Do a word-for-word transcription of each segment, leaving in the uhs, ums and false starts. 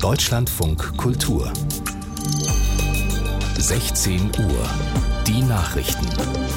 Deutschlandfunk Kultur sechzehn Uhr. Die Nachrichten.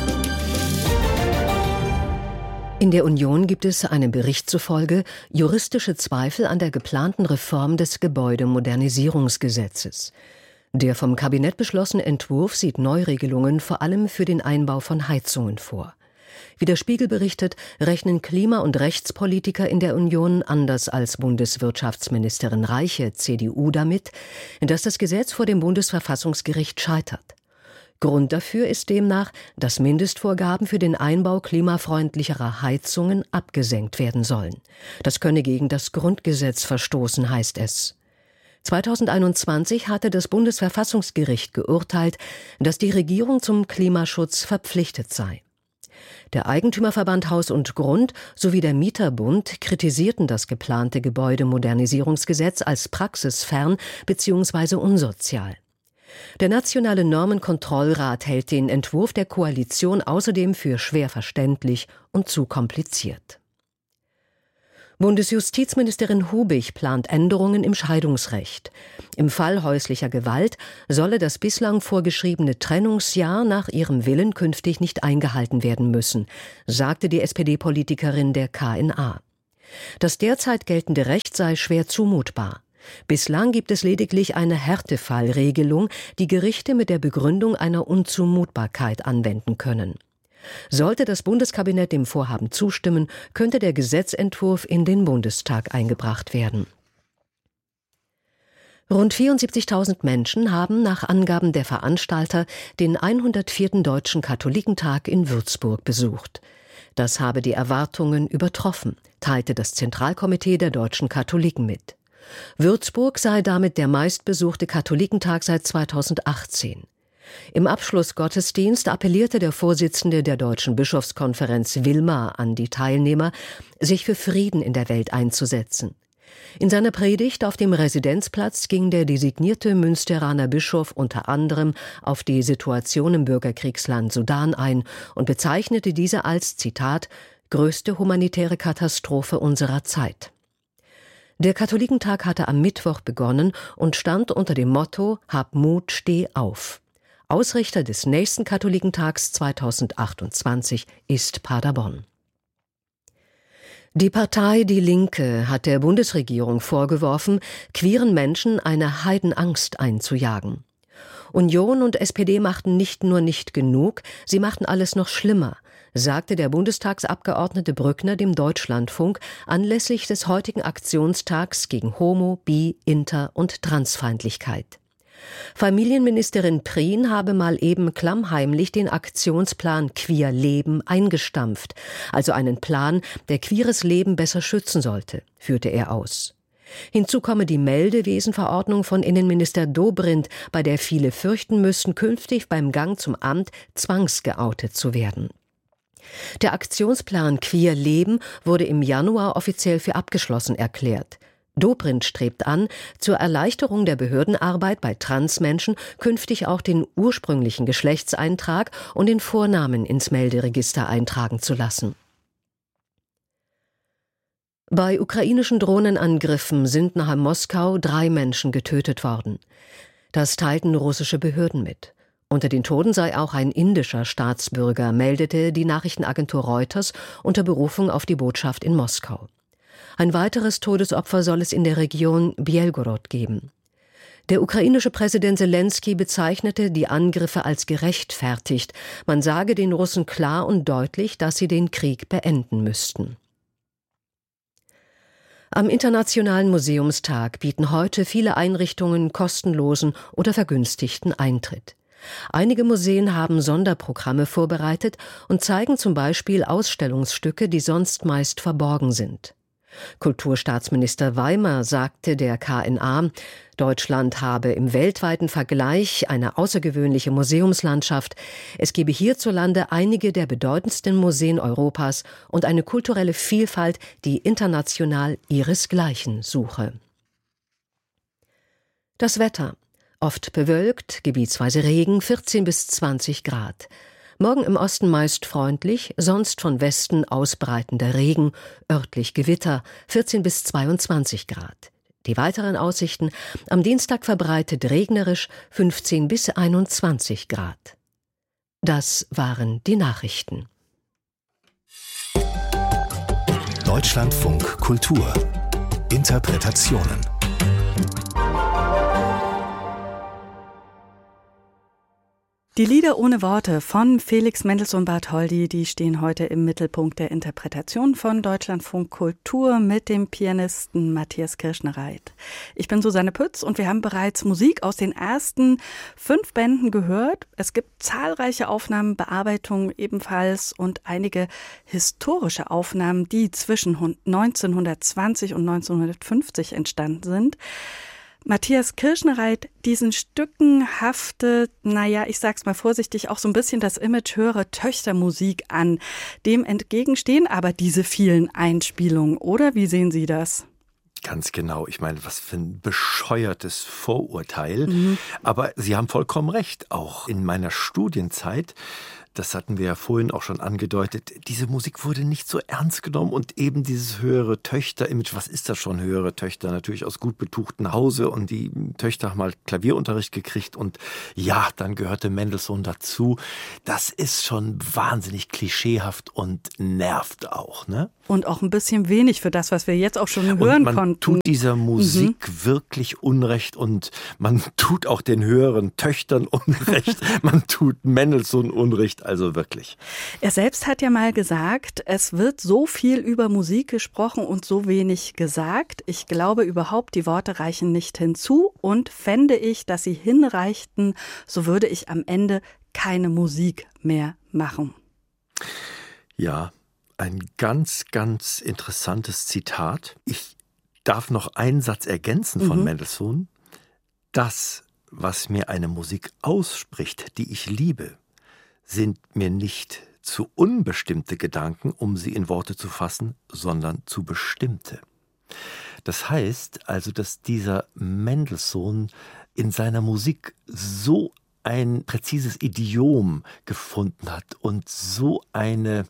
In der Union gibt es einem Bericht zufolge juristische Zweifel an der geplanten Reform des Gebäudemodernisierungsgesetzes. Der vom Kabinett beschlossene Entwurf sieht Neuregelungen vor allem für den Einbau von Heizungen vor. Wie der Spiegel berichtet, rechnen Klima- und Rechtspolitiker in der Union anders als Bundeswirtschaftsministerin Reiche, C D U, damit, dass das Gesetz vor dem Bundesverfassungsgericht scheitert. Grund dafür ist demnach, dass Mindestvorgaben für den Einbau klimafreundlicherer Heizungen abgesenkt werden sollen. Das könne gegen das Grundgesetz verstoßen, heißt es. zweitausendeinundzwanzig hatte das Bundesverfassungsgericht geurteilt, dass die Regierung zum Klimaschutz verpflichtet sei. Der Eigentümerverband Haus und Grund sowie der Mieterbund kritisierten das geplante Gebäudemodernisierungsgesetz als praxisfern bzw. unsozial. Der Nationale Normenkontrollrat hält den Entwurf der Koalition außerdem für schwer verständlich und zu kompliziert. Bundesjustizministerin Hubig plant Änderungen im Scheidungsrecht. Im Fall häuslicher Gewalt solle das bislang vorgeschriebene Trennungsjahr nach ihrem Willen künftig nicht eingehalten werden müssen, sagte die S P D-Politikerin der K N A. Das derzeit geltende Recht sei schwer zumutbar. Bislang gibt es lediglich eine Härtefallregelung, die Gerichte mit der Begründung einer Unzumutbarkeit anwenden können. Sollte das Bundeskabinett dem Vorhaben zustimmen, könnte der Gesetzentwurf in den Bundestag eingebracht werden. Rund vierundsiebzigtausend Menschen haben nach Angaben der Veranstalter den hundertvierten Deutschen Katholikentag in Würzburg besucht. Das habe die Erwartungen übertroffen, teilte das Zentralkomitee der deutschen Katholiken mit. Würzburg sei damit der meistbesuchte Katholikentag seit zweitausendachtzehn. Im Abschlussgottesdienst appellierte der Vorsitzende der Deutschen Bischofskonferenz Wilmar an die Teilnehmer, sich für Frieden in der Welt einzusetzen. In seiner Predigt auf dem Residenzplatz ging der designierte Münsteraner Bischof unter anderem auf die Situation im Bürgerkriegsland Sudan ein und bezeichnete diese als, Zitat, größte humanitäre Katastrophe unserer Zeit. Der Katholikentag hatte am Mittwoch begonnen und stand unter dem Motto »Hab Mut, steh auf«. Ausrichter des nächsten Katholikentags zweitausendachtundzwanzig ist Paderborn. Die Partei Die Linke hat der Bundesregierung vorgeworfen, queeren Menschen eine Heidenangst einzujagen. Union und S P D machten nicht nur nicht genug, sie machten alles noch schlimmer, sagte der Bundestagsabgeordnete Brückner dem Deutschlandfunk anlässlich des heutigen Aktionstags gegen Homo-, Bi-, Inter- und Transfeindlichkeit. Familienministerin Prien habe mal eben klammheimlich den Aktionsplan Queer Leben eingestampft, also einen Plan, der queeres Leben besser schützen sollte, führte er aus. Hinzu komme die Meldewesenverordnung von Innenminister Dobrindt, bei der viele fürchten müssten, künftig beim Gang zum Amt zwangsgeoutet zu werden. Der Aktionsplan Queer Leben wurde im Januar offiziell für abgeschlossen erklärt. Dobrindt strebt an, zur Erleichterung der Behördenarbeit bei Transmenschen künftig auch den ursprünglichen Geschlechtseintrag und den Vornamen ins Melderegister eintragen zu lassen. Bei ukrainischen Drohnenangriffen sind nahe Moskau drei Menschen getötet worden. Das teilten russische Behörden mit. Unter den Toten sei auch ein indischer Staatsbürger, meldete die Nachrichtenagentur Reuters unter Berufung auf die Botschaft in Moskau. Ein weiteres Todesopfer soll es in der Region Bielgorod geben. Der ukrainische Präsident Selenskyj bezeichnete die Angriffe als gerechtfertigt. Man sage den Russen klar und deutlich, dass sie den Krieg beenden müssten. Am Internationalen Museumstag bieten heute viele Einrichtungen kostenlosen oder vergünstigten Eintritt. Einige Museen haben Sonderprogramme vorbereitet und zeigen zum Beispiel Ausstellungsstücke, die sonst meist verborgen sind. Kulturstaatsminister Weimer sagte der K N A, Deutschland habe im weltweiten Vergleich eine außergewöhnliche Museumslandschaft. Es gebe hierzulande einige der bedeutendsten Museen Europas und eine kulturelle Vielfalt, die international ihresgleichen suche. Das Wetter. Oft bewölkt, gebietsweise Regen, vierzehn bis zwanzig Grad. Morgen im Osten meist freundlich, sonst von Westen ausbreitender Regen, örtlich Gewitter, vierzehn bis zweiundzwanzig Grad. Die weiteren Aussichten: am Dienstag verbreitet regnerisch, fünfzehn bis einundzwanzig Grad. Das waren die Nachrichten. Deutschlandfunk Kultur. Interpretationen. Die Lieder ohne Worte von Felix Mendelssohn Bartholdy, die stehen heute im Mittelpunkt der Interpretation von Deutschlandfunk Kultur mit dem Pianisten Matthias Kirschnereit. Ich bin Susanne Pütz und wir haben bereits Musik aus den ersten fünf Bänden gehört. Es gibt zahlreiche Aufnahmen, Bearbeitungen ebenfalls und einige historische Aufnahmen, die zwischen neunzehnhundertzwanzig und neunzehnhundertfünfzig entstanden sind. Matthias Kirschnereit, diesen Stücken haftet, naja, ich sag's mal vorsichtig, auch so ein bisschen das Image höhere Töchtermusik an. Dem entgegenstehen aber diese vielen Einspielungen, oder? Wie sehen Sie das? Ganz genau. Ich meine, was für ein bescheuertes Vorurteil. Mhm. Aber Sie haben vollkommen recht. Auch in meiner Studienzeit, das hatten wir ja vorhin auch schon angedeutet, diese Musik wurde nicht so ernst genommen und eben dieses höhere Töchter-Image, was ist das schon, höhere Töchter? Natürlich aus gut betuchten Hause und die Töchter haben mal Klavierunterricht gekriegt und ja, dann gehörte Mendelssohn dazu. Das ist schon wahnsinnig klischeehaft und nervt auch, ne? Und auch ein bisschen wenig für das, was wir jetzt auch schon hören und man konnten. Tut dieser Musik mhm. wirklich Unrecht und man tut auch den höheren Töchtern Unrecht. Man tut Mendelssohn Unrecht, also wirklich. Er selbst hat ja mal gesagt, es wird so viel über Musik gesprochen und so wenig gesagt. Ich glaube überhaupt, die Worte reichen nicht hinzu und fände ich, dass sie hinreichten, so würde ich am Ende keine Musik mehr machen. Ja. Ein ganz, ganz interessantes Zitat. Ich darf noch einen Satz ergänzen von mhm. Mendelssohn. Das, was mir eine Musik ausspricht, die ich liebe, sind mir nicht zu unbestimmte Gedanken, um sie in Worte zu fassen, sondern zu bestimmte. Das heißt also, dass dieser Mendelssohn in seiner Musik so ein präzises Idiom gefunden hat und so eine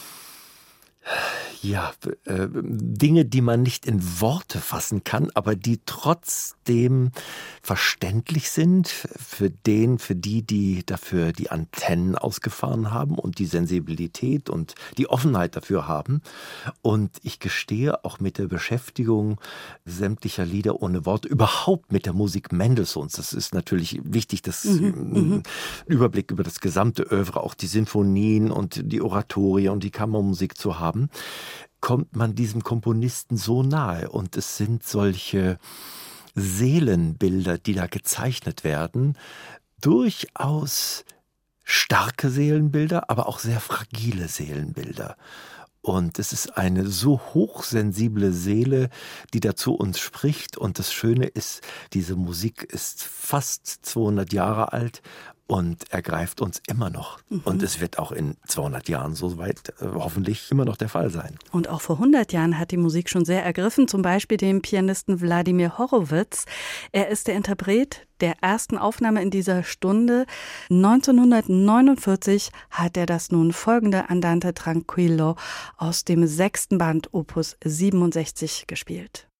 Ja, äh, Dinge, die man nicht in Worte fassen kann, aber die trotzdem verständlich sind für den, für die, die dafür die Antennen ausgefahren haben und die Sensibilität und die Offenheit dafür haben. Und ich gestehe, auch mit der Beschäftigung sämtlicher Lieder ohne Worte, überhaupt mit der Musik Mendelssohns, das ist natürlich wichtig, das mhm, Überblick über das gesamte Œuvre, auch die Sinfonien und die Oratorie und die Kammermusik zu haben, kommt man diesem Komponisten so nahe. Und es sind solche Seelenbilder, die da gezeichnet werden, durchaus starke Seelenbilder, aber auch sehr fragile Seelenbilder. Und es ist eine so hochsensible Seele, die da zu uns spricht. Und das Schöne ist, diese Musik ist fast zweihundert Jahre alt und ergreift uns immer noch. Mhm. Und es wird auch in zweihundert Jahren so weit äh, hoffentlich immer noch der Fall sein. Und auch vor hundert Jahren hat die Musik schon sehr ergriffen, zum Beispiel den Pianisten Wladimir Horowitz. Er ist der Interpret der ersten Aufnahme in dieser Stunde. neunzehnhundertneunundvierzig hat er das nun folgende Andante Tranquillo aus dem sechsten Band Opus siebenundsechzig gespielt.